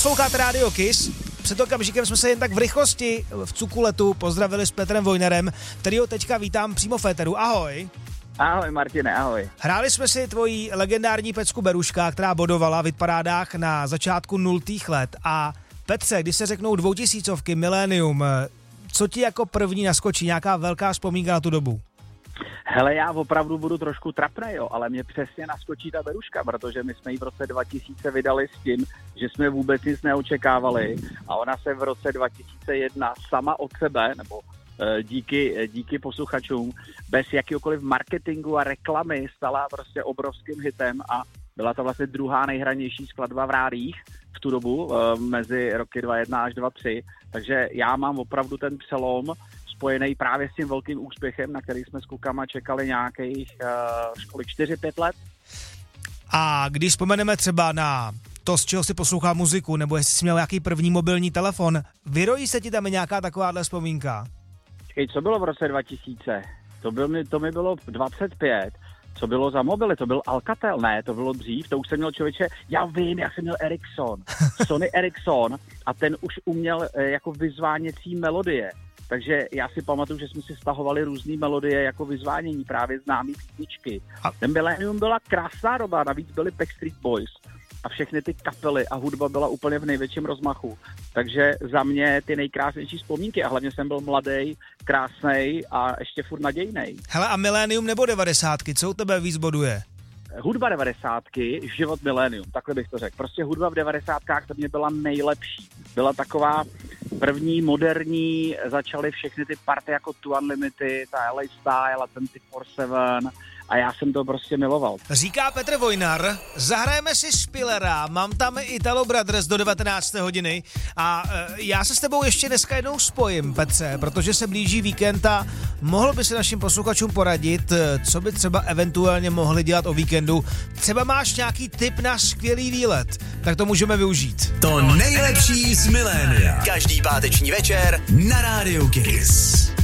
Posloucháte Radio Kiss. Před okamžikem jsme se jen tak v rychlosti v Cukuletu pozdravili s Petrem Vojnarem, kterýho teďka vítám přímo v éteru. Ahoj. Ahoj Martine, ahoj. Hráli jsme si tvoji legendární pecku Beruška, která bodovala v hitparádách na začátku 0. let. A Petře, když se řeknou 2000 milénium, co ti jako první naskočí, nějaká velká vzpomínka na tu dobu? Hele, já opravdu budu trošku trapnej, ale mě přesně naskočí ta Beruška, protože my jsme ji v roce 2000 vydali s tím, že jsme vůbec nic neočekávali a ona se v roce 2001 sama od sebe, nebo díky posluchačům, bez jakýkoliv marketingu a reklamy stala prostě obrovským hitem a byla to vlastně druhá nejhranější skladba v rádiích v tu dobu, mezi roky 2001 až 2003, takže já mám opravdu ten přelom spojený právě s tím velkým úspěchem, na který jsme s klukama čekali nějakých 4-5 let. A když vzpomeneme třeba na to, z čeho si poslouchá muziku, nebo jestli jsi měl nějaký první mobilní telefon, vyrojí se ti tam nějaká takováhle vzpomínka? Co bylo v roce 2000? To mi bylo 25. Co bylo za mobily? To byl Alcatel, ne, to bylo dřív, to už jsem měl člověče, já jsem měl Ericsson, Sony Ericsson a ten už uměl jako vyzváněcí melodie. Takže já si pamatuju, že jsme si stahovali různé melodie jako vyzvánění, právě známý písničky. Ten Millennium byla krásná doba, navíc byly Backstreet Boys a všechny ty kapely a hudba byla úplně v největším rozmachu. Takže za mě ty nejkrásnější vzpomínky a hlavně jsem byl mladý, krásnej a ještě furt nadějnej. Hele, a Millennium nebo 90, co u tebe víc boduje? Hudba 90, život Millennium, takhle bych to řekl. Prostě hudba v 90 to mě byla nejlepší. Byla taková první, moderní, začaly všechny ty party jako Two Unlimited, ta LA Style a 24/7 a já jsem to prostě miloval. Říká Petr Vojnar, zahrajeme si Spillera, mám tam Italo Brothers do 19. hodiny a já se s tebou ještě dneska jednou spojím, Petře, protože se blíží víkend a mohl by si našim posluchačům poradit, co by třeba eventuálně mohli dělat o víkendu. Třeba máš nějaký tip na skvělý výlet, tak to můžeme využít. To nejlepší z milénia. Každý páteční večer na Radio Kiss.